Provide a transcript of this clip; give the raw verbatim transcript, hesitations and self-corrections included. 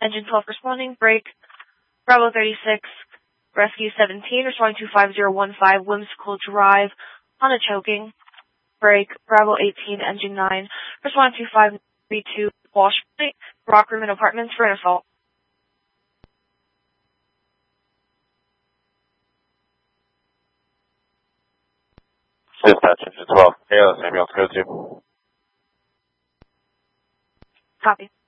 Engine twelve responding, break. Bravo thirty-six, Rescue seventeen, responding to five zero one five, Whimsical Drive, Honda choking, break. Bravo eighteen, Engine nine, responding to five three two, Walsh Point, Rock Room and Apartments for an assault. Dispatch, Engine twelve. Hey, let's maybe I'll go to. Copy.